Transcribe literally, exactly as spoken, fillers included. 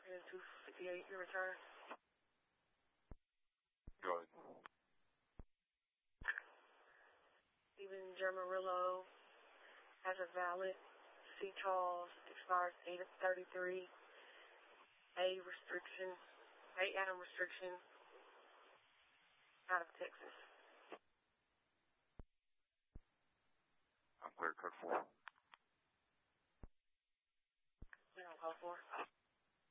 American two fifty-eight, your return. Go ahead. Stephen Germarillo has a valid C. Charles, expires eight of thirty-three. A restriction, A atom restriction, out of Texas. I'm clear, code four. We don't call four.